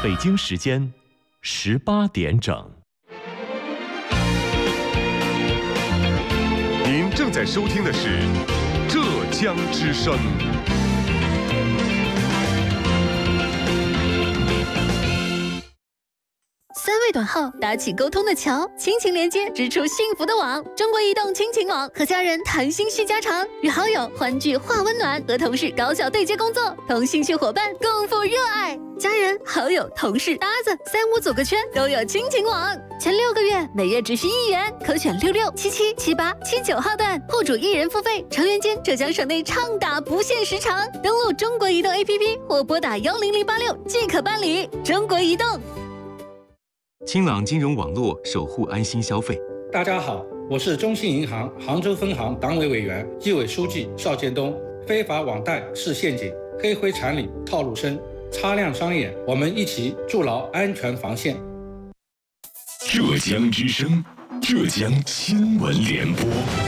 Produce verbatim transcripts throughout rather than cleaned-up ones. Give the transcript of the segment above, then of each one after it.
北京时间十八点整。 您正在收听的是浙江之声。 三位短号搭起沟通的桥，亲情连接织出幸福的网。中国移动亲情网，和家人谈心叙家常，与好友欢聚话温暖，和同事高效对接工作，同兴趣伙伴共赴热爱。家人、好友、同事、搭子，三五组个圈都有亲情网。前六个月每月只需一元，可选六六、七七、七八、七九号段，户主一人付费，成员间浙江省内畅打不限时长。登录中国移动 A P P 或拨打幺零零八六即可办理。中国移动。 清朗金融网络，守护安心消费。 大家好，我是中信银行杭州分行党委委员、纪委书记邵建东。非法网贷是陷阱，黑灰产里套路深，擦亮双眼，我们一起筑牢安全防线。 浙江之声，浙江新闻联播。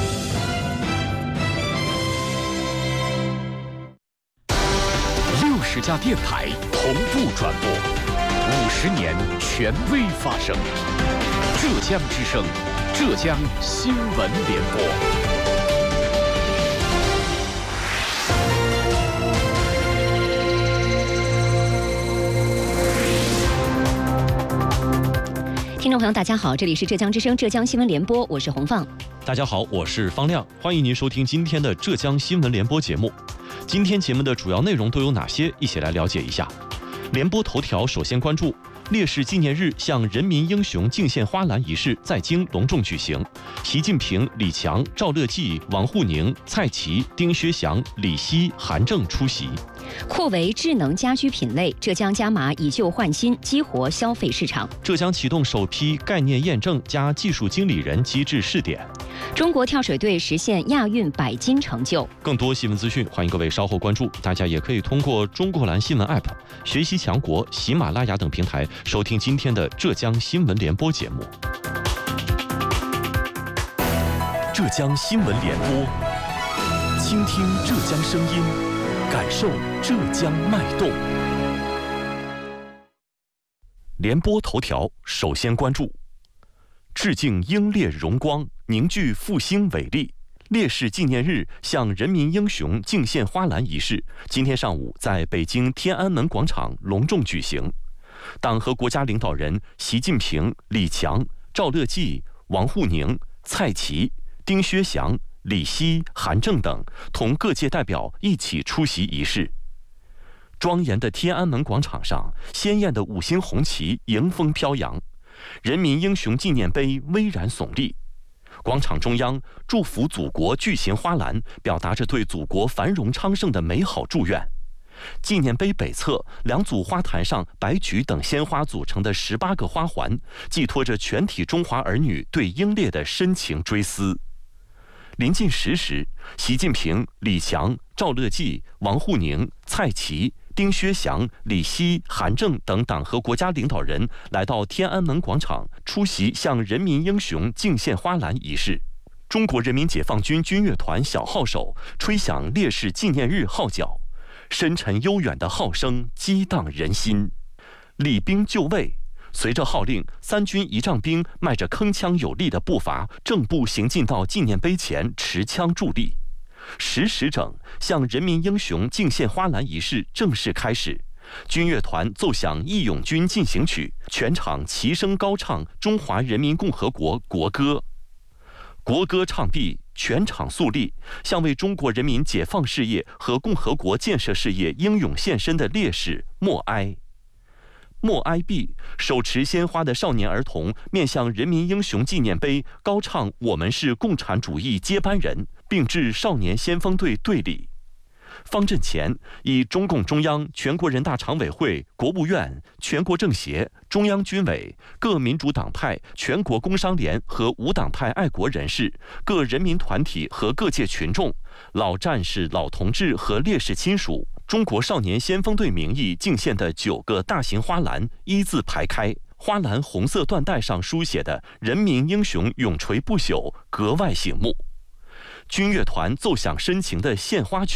六十家电台同步转播，五十年权威发声。浙江之声，浙江新闻联播。 听众朋友，大家好，这里是浙江之声浙江新闻联播，我是洪放。 大家好，我是方亮，欢迎您收听今天的浙江新闻联播节目。今天节目的主要内容都有哪些？一起来了解一下。联播头条首先关注烈士纪念日向人民英雄敬献花篮仪式在京隆重举行，习近平、李强、赵乐际、王沪宁、蔡奇、丁薛祥、李希、韩正出席。 扩围智能家居品类，浙江加码以旧换新，激活消费市场。 浙江启动首批概念验证加技术经理人机制试点。 中国跳水队实现亚运百金成就。 更多新闻资讯，欢迎各位稍后关注。大家也可以通过中国蓝新闻 App、学习强国、喜马拉雅等平台收听今天的浙江新闻联播节目。 浙江新闻联播，倾听浙江声音，感受浙江脉动。联播头条首先关注：致敬英烈荣光，凝聚复兴伟力。烈士纪念日向人民英雄敬献花篮仪式，今天上午在北京天安门广场隆重举行。党和国家领导人习近平、李强、赵乐际、王沪宁、蔡奇、丁薛祥、李希、韩正等同各界代表一起出席仪式。庄严的天安门广场上，鲜艳的五星红旗迎风飘扬，人民英雄纪念碑巍然耸立。广场中央祝福祖国巨型花篮，表达着对祖国繁荣昌盛的美好祝愿。纪念碑北侧两组花坛上白菊等鲜花组成的十八个花环，寄托着全体中华儿女对英烈的深情追思。临近十时，习近平、李强、赵乐际、王沪宁、蔡奇、丁薛祥、李希、韩正等党和国家领导人来到天安门广场出席向人民英雄敬献花篮仪式。中国人民解放军军乐团小号手吹响烈士纪念日号角，深沉悠远的号声激荡人心。礼兵就位，随着号令，三军仪仗兵迈着铿锵有力的步伐，正步行进到纪念碑前，持枪伫立。十时整，向人民英雄敬献花篮仪式正式开始。军乐团奏响《义勇军进行曲》，全场齐声高唱中华人民共和国国歌。国歌唱毕，全场肃立，向为中国人民解放事业和共和国建设事业英勇献身的烈士默哀。默哀毕，手持鲜花的少年儿童面向人民英雄纪念碑，高唱“我们是共产主义接班人”，并致少年先锋队队礼。方阵前，以中共中央、全国人大常委会、国务院、全国政协、中央军委、各民主党派、全国工商联和无党派爱国人士、各人民团体和各界群众、老战士、老同志和烈士亲属，中国少年先锋队名义敬献的九个大型花篮一字排开，花篮红色缎带上书写的“人民英雄永垂不朽”格外醒目。军乐团奏响深情的献花曲，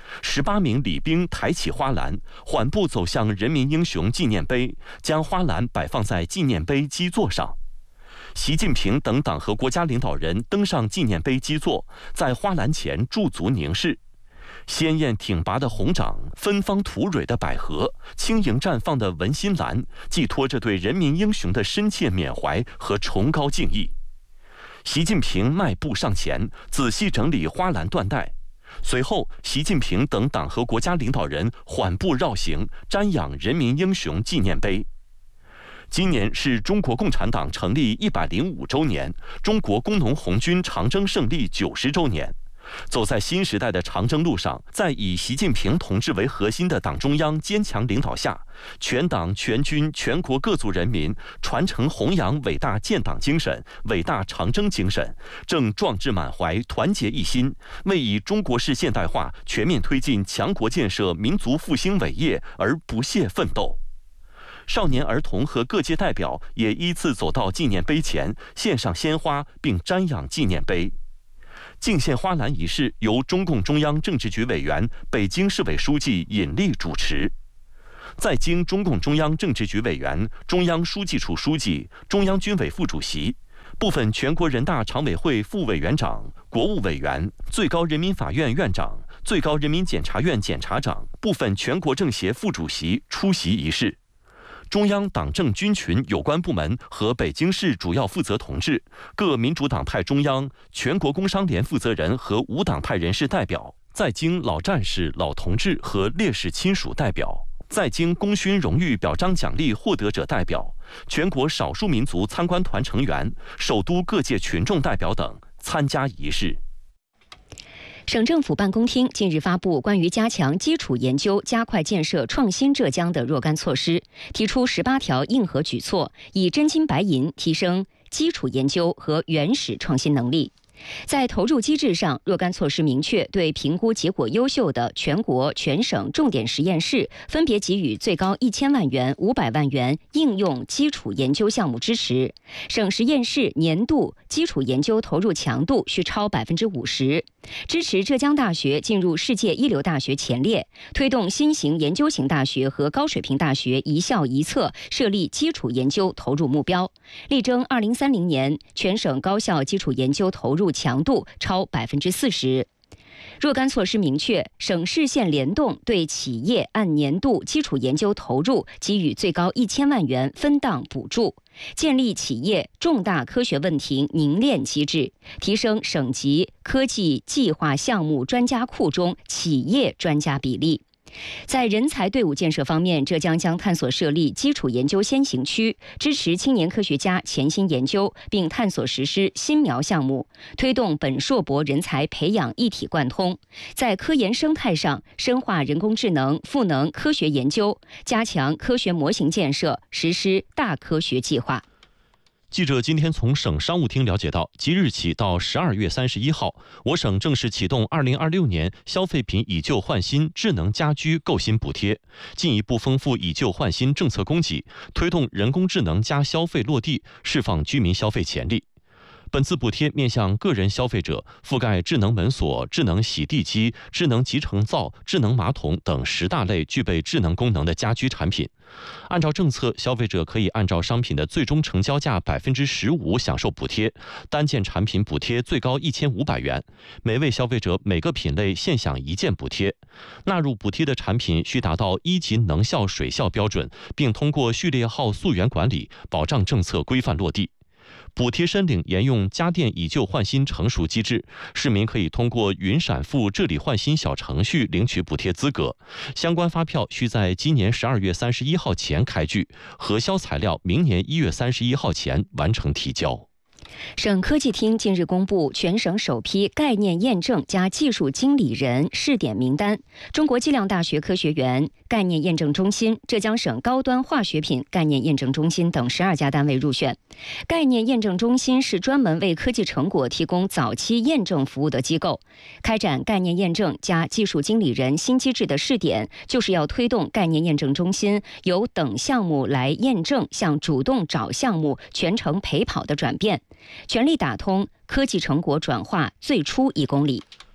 十八名礼兵抬起花篮，缓步走向人民英雄纪念碑，将花篮摆放在纪念碑基座上。习近平等党和国家领导人登上纪念碑基座，在花篮前驻足凝视。鲜艳挺拔的红掌，芬芳吐蕊的百合，轻盈绽放的文心兰，寄托着对人民英雄的深切缅怀和崇高敬意。习近平迈步上前，仔细整理花篮缎带。随后，习近平等党和国家领导人缓步绕行，瞻仰人民英雄纪念碑。今年是中国共产党成立一百零五周年，中国工农红军长征胜利九十周年。走在新时代的长征路上，在以习近平同志为核心的党中央坚强领导下，全党全军全国各族人民传承弘扬伟大建党精神、伟大长征精神，正壮志满怀、团结一心，为以中国式现代化全面推进强国建设、民族复兴伟业而不懈奋斗。少年儿童和各界代表也依次走到纪念碑前，献上鲜花并瞻仰纪念碑。敬献花篮仪式由中共中央政治局委员、北京市委书记尹力主持。在京中共中央政治局委员、中央书记处书记、中央军委副主席、部分全国人大常委会副委员长、国务委员、最高人民法院院长、最高人民检察院检察长、部分全国政协副主席出席仪式。中央党政军群有关部门和北京市主要负责同志、各民主党派中央、全国工商联负责人和无党派人士代表，在京老战士、老同志和烈士亲属代表，在京功勋荣誉表彰奖励获得者代表，全国少数民族参观团成员、首都各界群众代表等参加仪式。 省政府办公厅近日发布关于加强基础研究、加快建设创新浙江的若干措施，提出十八条硬核举措，以真金白银提升基础研究和原始创新能力。在投入机制上，若干措施明确对评估结果优秀的全国、全省重点实验室分别给予最高一千万元、五百万元应用基础研究项目支持。省实验室年度基础研究投入强度需超百分之五十，支持浙江大学进入世界一流大学前列，推动新型研究型大学和高水平大学一校一策设立基础研究投入目标，力争二零三零年全省高校基础研究投入强度超百分之四十。若干措施明确，省市县联动对企业按年度基础研究投入给予最高一千万元分档补助，建立企业重大科学问题凝练机制，提升省级科技计划项目专家库中企业专家比例。在人才队伍建设方面，浙江将探索设立基础研究先行区，支持青年科学家潜心研究，并探索实施新苗项目，推动本硕博人才培养一体贯通。在科研生态上，深化人工智能赋能科学研究，加强科学模型建设，实施大科学计划。 记者今天从省商务厅了解到，即日起到十二月三十一号，我省正式启动二零二六年消费品以旧换新智能家居购新补贴，进一步丰富以旧换新政策供给，推动人工智能加消费落地，释放居民消费潜力。本次补贴面向个人消费者，覆盖智能门锁、智能洗地机、智能集成灶、智能马桶等十大类具备智能功能的家居产品。按照政策，消费者可以按照商品的最终成交价百分之十五享受补贴，单件产品补贴最高一千五百元，每位消费者每个品类现享一件补贴。纳入补贴的产品需达到一级能效水效标准，并通过序列号溯源管理，保障政策规范落地。补贴申领沿用家电以旧换新成熟机制，市民可以通过云闪付这里换新小程序领取补贴资格。相关发票需在今年十二月三十一号前开具，核销材料明年一月三十一号前完成提交。 省科技厅近日公布全省首批概念验证加技术经理人试点名单，中国计量大学科学园概念验证中心、浙江省高端化学品概念验证中心等十二家单位入选。概念验证中心是专门为科技成果提供早期验证服务的机构，开展概念验证加技术经理人新机制的试点，就是要推动概念验证中心由等项目来验证向主动找项目全程陪跑的转变，全力打通科技成果转化最初一公里。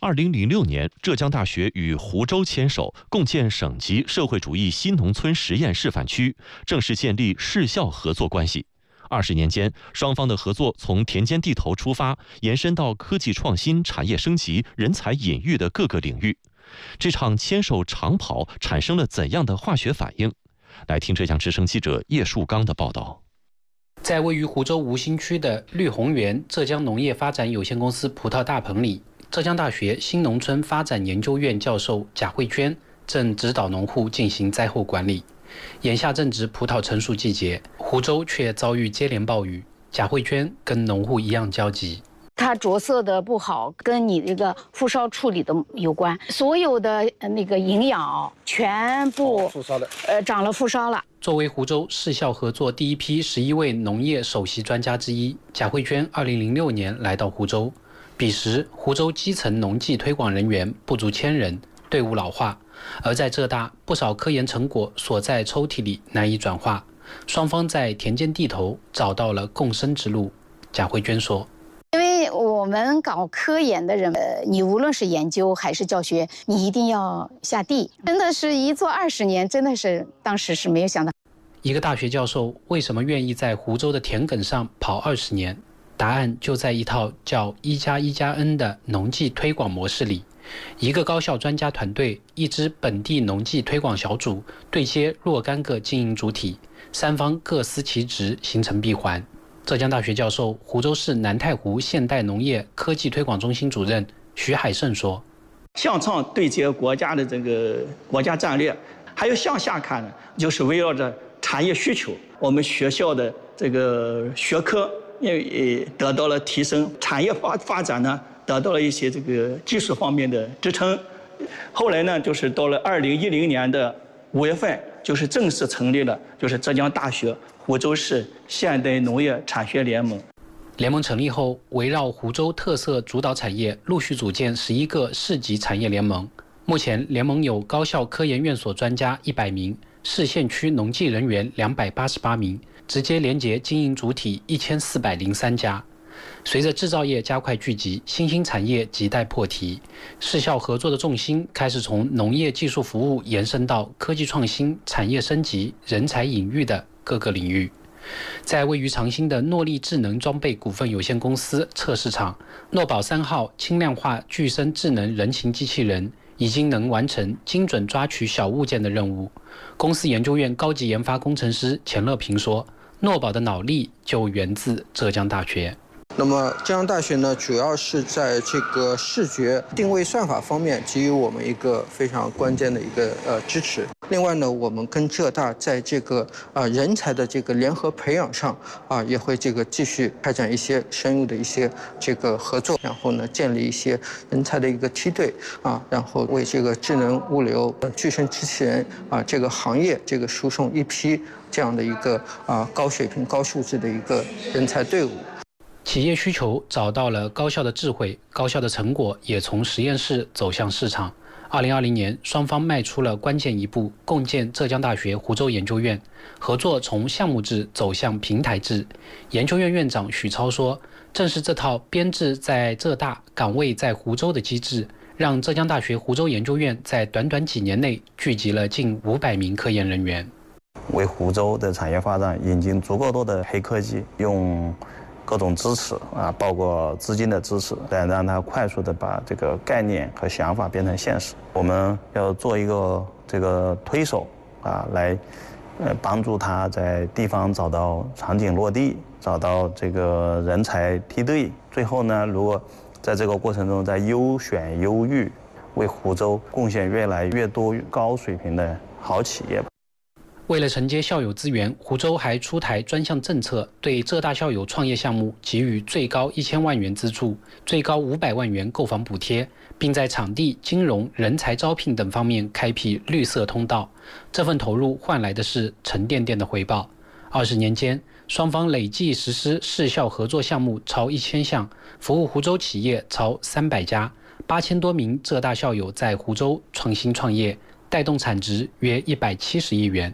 二零零六年，浙江大学与湖州牵手，共建省级社会主义新农村实验示范区，正式建立市校合作关系。二十年间，双方的合作从田间地头出发，延伸到科技创新、产业升级、人才引育的各个领域。这场牵手长跑产生了怎样的化学反应？来听浙江之声记者叶树刚的报道。 在位于湖州吴兴区的绿宏园浙江农业发展有限公司葡萄大棚里，浙江大学新农村发展研究院教授贾慧娟正指导农户进行灾后管理。眼下正值葡萄成熟季节，湖州却遭遇接连暴雨。贾慧娟跟农户一样焦急。 它着色的不好，跟你这个复梢处理的有关，所有的那个营养全部复梢了， 呃，长了复梢了。 作为湖州市校合作第一批十一位农业首席专家之一，贾慧娟二零零六年来到湖州，彼时湖州基层农技推广人员不足千人，队伍老化，而在浙大，不少科研成果锁在抽屉里难以转化，双方在田间地头找到了共生之路。贾慧娟说。 因为我们搞科研的人，呃，你无论是研究还是教学，你一定要下地，真的是一做二十年，真的是当时是没有想到。 一个大学教授为什么愿意在湖州的田埂上跑二十年？答案就在一套叫一加一加 N 的农技推广模式里。一个高校专家团队，一支本地农技推广小组，对接若干个经营主体，三方各司其职，形成闭环。浙江大学教授、湖州市南太湖现代农业科技推广中心主任徐海胜说：“ 向上对接国家的这个国家战略，还有向下看呢，就是围绕着产业需求，我们学校的这个学科也得到了提升，产业发发展呢得到了一些这个技术方面的支撑。后来呢，就是到了二零一零年的五月份，就是正式成立了，就是浙江大学湖州市现代农业产学联盟。 联盟成立后，围绕湖州特色主导产业，陆续组建十一个市级产业联盟。目前，联盟有高校科研院所专家一百名，市县区农技人员两百八十八名，直接连结经营主体一千四百零三家。随着制造业加快聚集，新兴产业亟待破题，市校合作的重心开始从农业技术服务延伸到科技创新、产业升级、人才引育的各个领域。在位于长兴的诺力智能装备股份有限公司测试场，诺宝三号轻量化具身智能人形机器人已经能完成精准抓取小物件的任务。公司研究院高级研发工程师钱乐平说，诺宝的脑力就源自浙江大学。 那么浙江大学呢，主要是在这个视觉定位算法方面给予我们一个非常关键的一个呃支持。另外呢，我们跟浙大在这个啊、呃、人才的这个联合培养上啊、呃，也会这个继续开展一些深入的一些这个合作，然后呢，建立一些人才的一个梯队啊，然后为这个智能物流、呃、具身机器人啊这个行业这个输送一批这样的一个啊、呃、高水平、高素质的一个人才队伍。 企业需求找到了高校的智慧，高校的成果也从实验室走向市场。二零二零年，双方迈出了关键一步，共建浙江大学湖州研究院，合作从项目制走向平台制。研究院院长许超说，正是这套编制在浙大、岗位在湖州的机制，让浙江大学湖州研究院在短短几年内聚集了近五百名科研人员， 为湖州的产业发展引进足够多的黑科技，用各种支持啊，包括资金的支持，来让它快速的把这个概念和想法变成现实。我们要做一个这个推手啊，来呃帮助他在地方找到场景落地，找到这个人才梯队。最后呢，如果在这个过程中再优选优育，为湖州贡献越来越多高水平的好企业。 为了承接校友资源，湖州还出台专项政策，对浙大校友创业项目给予最高一千万元资助，最高五百万元购房补贴，并在场地、金融、人才招聘等方面开辟绿色通道。这份投入换来的是沉甸甸的回报。二十年间，双方累计实施市校合作项目超一千项，服务湖州企业超三百家，八千多名浙大校友在湖州创新创业，带动产值约一百七十亿元。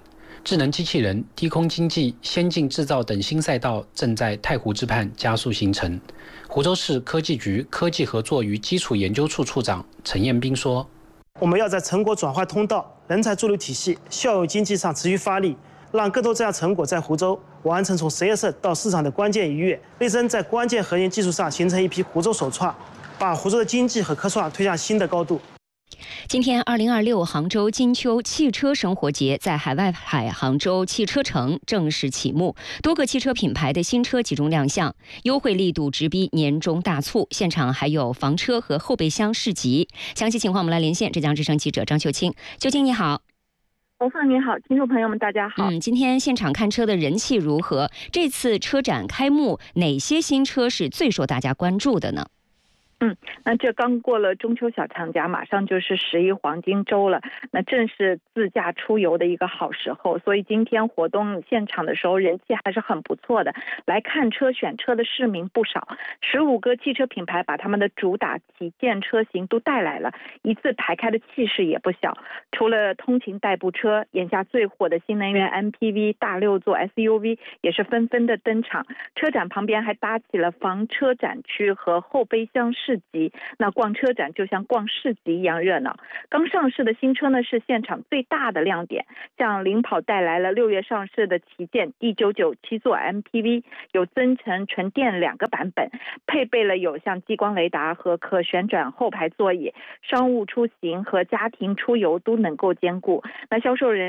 智能机器人、低空经济、先进制造等新赛道正在太湖之畔加速形成。湖州市科技局科技合作与基础研究处处长陈彦斌说：“ 我们要在成果转换通道、人才驻留体系、校友经济上持续发力，让更多这样成果在湖州完成从实验室到市场的关键一跃，力争在关键核心技术上形成一批湖州首创，把湖州的经济和科创推向新的高度。” 今天，二零二六杭州金秋汽车生活节在海外海杭州汽车城正式启幕，多个汽车品牌的新车集中亮相，优惠力度直逼年终大促。现场还有房车和后备箱市集。详细情况我们来连线浙江之声记者张秀清。秀清你好。 红凤你好，听众朋友们大家好。 嗯，今天现场看车的人气如何？这次车展开幕，哪些新车是最受大家关注的呢？ 嗯，那这刚过了中秋小长假，马上就是十一黄金周了，那正是自驾出游的一个好时候，所以今天活动现场的时候人气还是很不错的，来看车选车的市民不少，十五个汽车品牌把他们的主打旗舰车型都带来了，一字排开的气势也不小。除了通勤代步车，眼下最火的新能源 M P V、大六座 S U V 也是纷纷的登场，车展旁边还搭起了房车展区和后备箱市集，那逛车展就像逛市集一样热闹。刚上市的新车呢是现场最大的亮点，像领跑带来了六月上市的旗舰 D 九九 七座 M P V， 有增程纯电两个版本，配备了有像激光雷达和可旋转后排座椅，商务出行和家庭出游都能够兼顾。那销售人